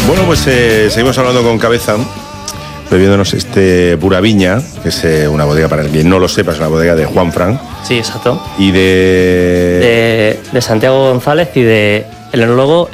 Bueno, pues seguimos hablando con Cabeza, bebiéndonos este Pura Viña, que es una bodega, para el quien no lo sepa, es una bodega de Juanfran. Sí, exacto. Y de Santiago González y de el enólogo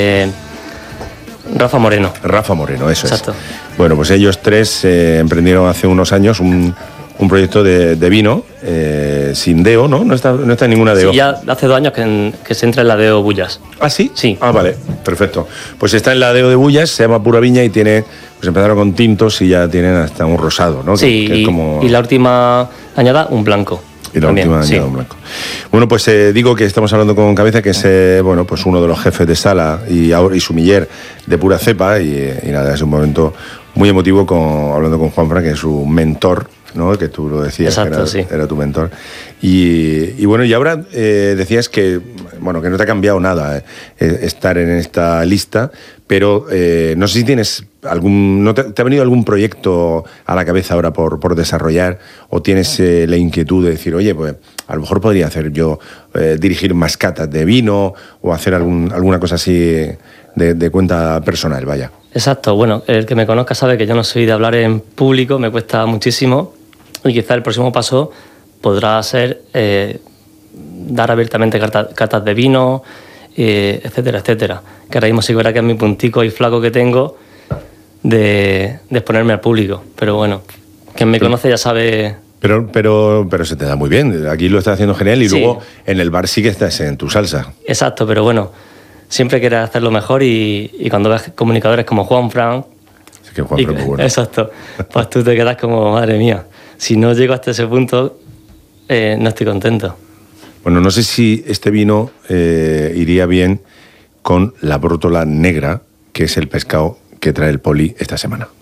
Rafa Moreno. Rafa Moreno, eso exacto. Es. Bueno, pues ellos tres emprendieron hace unos años un proyecto de vino sin DEO, ¿no? No está en ninguna DEO. Sí, ya hace 2 años que se entra en la DEO Bullas. ¿Ah, sí? Sí. Ah, vale, perfecto. Pues está en la DEO de Bullas, se llama Pura Viña y tiene... Pues empezaron con tintos y ya tienen hasta un rosado, ¿no? Sí, que es como... y la última añada, un blanco. Y la también, última sí. añada, un blanco. Bueno, pues digo que estamos hablando con Cabeza, que es bueno, pues uno de los jefes de sala y sumiller de Pura Cepa, y nada, es un momento muy emotivo hablando con Juanfran, que es su mentor, ¿no? Que tú lo decías. Exacto, que era tu mentor. Y bueno, y ahora decías que, bueno, que no te ha cambiado nada estar en esta lista, pero no sé si tienes ¿no te ha venido algún proyecto a la cabeza ahora por desarrollar, o tienes la inquietud de decir, oye, pues a lo mejor podría hacer yo dirigir más catas de vino o hacer alguna cosa así de cuenta personal, vaya? Exacto, bueno, el que me conozca sabe que yo no soy de hablar en público, me cuesta muchísimo, y quizá el próximo paso podrá ser dar abiertamente catas de vino, etcétera, etcétera. Que ahora mismo sí que verá que es mi puntico y flaco que tengo de exponerme al público. Pero bueno, quien me conoce ya sabe... Pero se te da muy bien, aquí lo estás haciendo genial, y sí. Luego en el bar sí que estás en tu salsa. Exacto, pero bueno, siempre quieres hacerlo mejor, y cuando ves comunicadores como Juanfran... Es que Juanfran es muy bueno. Exacto, pues tú te quedas como, madre mía, si no llego hasta ese punto, no estoy contento. Bueno, no sé si este vino iría bien con la brótola negra, que es el pescado que trae el Poli esta semana.